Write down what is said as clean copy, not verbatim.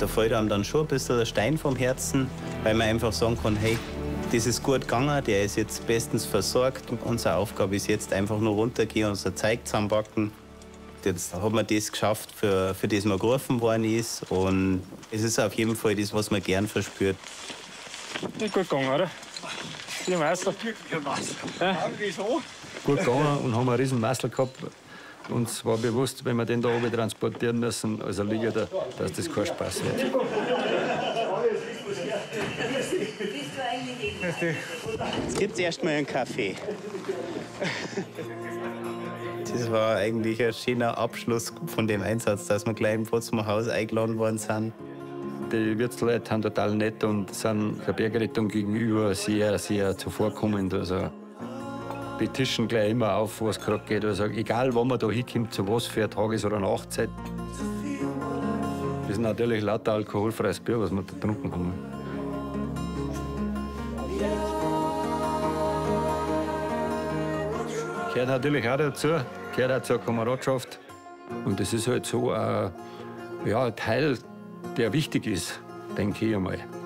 Da fällt einem dann schon ein bisschen der Stein vom Herzen, weil man einfach sagen kann, hey, das ist gut gegangen, der ist jetzt bestens versorgt und unsere Aufgabe ist jetzt einfach nur runtergehen und unser Zeug zusammenpacken. Jetzt hat man das geschafft, für das man gerufen worden ist, und es ist auf jeden Fall das, was man gern verspürt. Nicht gut gegangen, oder? Wie Meister. Ja. Gut gegangen und haben einen riesen Meißel gehabt. Uns war bewusst, wenn wir den da oben transportieren müssen, also Liga, dass das kein Spaß wird. Jetzt gibt es erstmal einen Kaffee. Das war eigentlich ein schöner Abschluss von dem Einsatz, dass wir gleich im Potsdamer Haus eingeladen worden sind. Die Wirtsleute sind total nett und sind der Bergrettung gegenüber sehr, sehr zuvorkommend. Also, die tischen gleich immer auf, was gerade geht. Also, egal, wann man da hinkommt, zu was für Tages- oder Nachtzeit. Das ist natürlich lauter alkoholfreies Bier, was wir da getrunken haben. Gehört natürlich auch dazu, gehört auch zur Kameradschaft. Und das ist halt so ein Teil, der wichtig ist, denke ich einmal.